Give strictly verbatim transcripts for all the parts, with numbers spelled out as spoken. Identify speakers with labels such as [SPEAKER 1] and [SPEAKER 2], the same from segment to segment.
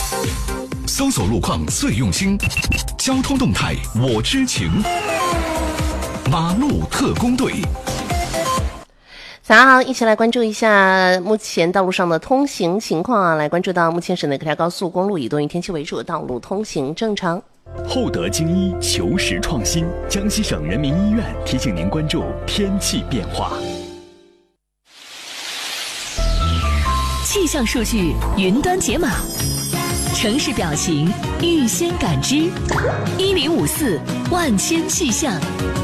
[SPEAKER 1] 搜索路况最用心，交通动态我知情。马路特工队。早上好，一起来关注一下目前道路上的通行情况啊！来关注到目前省内各条高速公路以多云天气为主，道路通行正常。
[SPEAKER 2] 厚德精医求实创新，江西省人民医院提醒您关注天气变化。
[SPEAKER 3] 气象数据云端解码，城市表情预先感知，一零五四万千气象。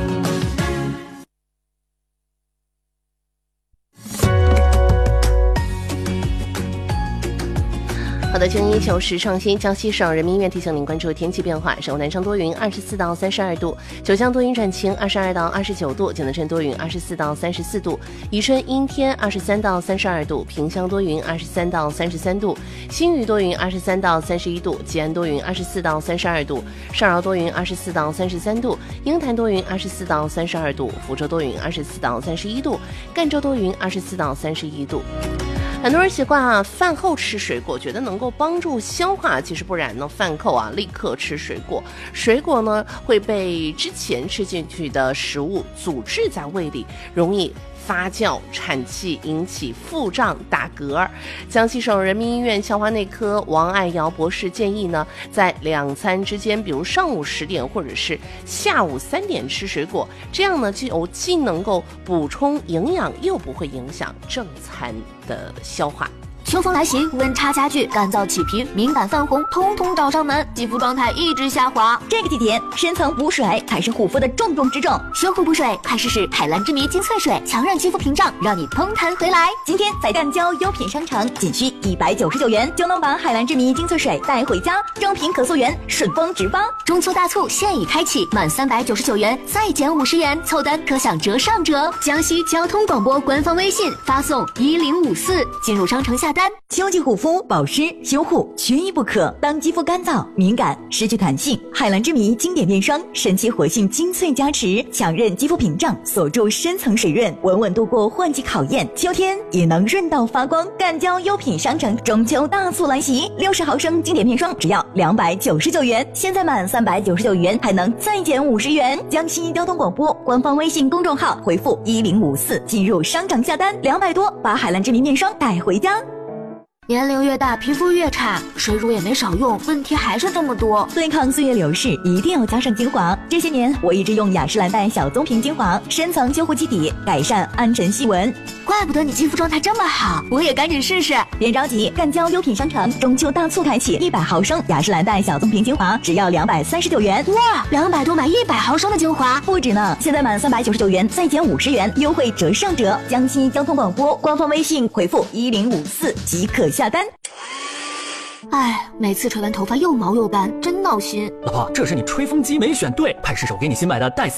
[SPEAKER 3] 好的，精益求实创新，江西省人民医院提醒您关注天气变化。省南昌多云，二十四到三十二度；九江多云转晴，二十二到二十九度；景德镇多云，二十四到三十四度；宜春阴天，二十三到三十二度；萍乡多云，二十三到三十三度；新余多云，二十三到三十一度；吉安多云，二十四到三十二度；邵饶多云，二十四到三十三度；鹰潭多云，二十四到三十二度；福州多云，二十四到三十一度；赣州多云，二十四到三十一度。很多人习惯啊，饭后吃水果，觉得能够帮助消化，其实不然呢。饭后啊，立刻吃水果，水果呢会被之前吃进去的食物阻滞在胃里，容易发酵产气，引起腹胀打嗝。江西省人民医院消化内科王爱瑶博士建议呢，在两餐之间，比如上午十点或者是下午三点吃水果，这样呢就既能够补充营养，又不会影响正餐的消化。
[SPEAKER 4] 秋风来袭，温差加剧，干燥起皮，敏感泛红，通通找上门，肌肤状态一直下滑。
[SPEAKER 5] 这个季节，深层补水才是护肤的重中之重。
[SPEAKER 4] 修护补水，快试试海蓝之谜精粹水，强韧肌肤屏障，让你通弹回来。
[SPEAKER 5] 今天在赣胶优品商城，仅需一百九十九元就能把海蓝之谜精粹水带回家，正品可溯源，顺丰直发。
[SPEAKER 4] 中秋大促现已开启，满三百九十九元再减五十元，凑单可享折上折。江西交通广播官方微信发送一零五四，进入商城下单。
[SPEAKER 5] 秋季护肤保湿修护缺一不可。当肌肤干燥敏感失去弹性，海蓝之谜经典面霜神奇活性精粹加持，强韧肌肤屏障，锁住深层水润，稳稳度过换季考验，秋天也能润到发光。赣胶优品商城中秋大促来袭，六十毫升经典面霜只要两百九十九元，现在满三百九十九元还能再减五十元。江西交通广播官方微信公众号回复一零五四进入商城下单，两百多把海蓝之谜面霜带回家。
[SPEAKER 4] 年龄越大，皮肤越差，水乳也没少用，问题还是这么多。
[SPEAKER 5] 对抗岁月流逝，一定要加上精华。这些年，我一直用雅诗兰黛小棕瓶精华，深层修护基底，改善暗沉细纹。
[SPEAKER 4] 怪不得你肌肤状态这么好，我也赶紧试试。
[SPEAKER 5] 别着急，赣胶优品商城中秋大促开启，一百毫升雅诗兰黛小棕瓶精华只要两百三十九元。
[SPEAKER 4] 哇，两百多买一百毫升的精华，
[SPEAKER 5] 不止呢！现在满三百九十九元再减五十元，优惠折上折。江西交通广播官方微信回复一零五四即可下单。
[SPEAKER 4] 哎，每次吹完头发又毛又干，真闹心。
[SPEAKER 6] 老婆，这是你吹风机没选对，派失手给你新买的戴斯